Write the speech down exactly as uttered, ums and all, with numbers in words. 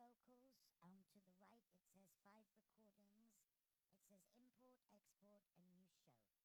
vocals. Um, to the right, it says five recordings. It says import, export, and new show.